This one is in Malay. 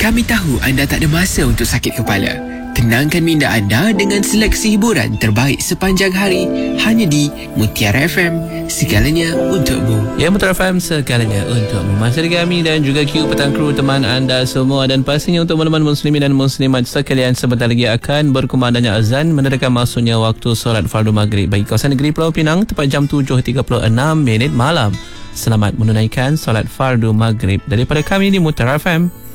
Kami tahu anda tak ada masa untuk sakit kepala. Tenangkan minda anda dengan seleksi hiburan terbaik sepanjang hari hanya di Mutiara FM, segalanya untukmu. Ya, Mutiara FM, segalanya untukmu. Masih ada kami dan juga Q petang kru teman anda semua, dan pastinya untuk teman-teman muslimin dan muslimat sekalian, sebentar lagi akan berkumandangnya azan menandakan masuknya waktu solat fardu maghrib bagi kawasan negeri Pulau Pinang tepat jam 7.36 malam. Selamat menunaikan solat fardu maghrib daripada kami di Mutiara FM.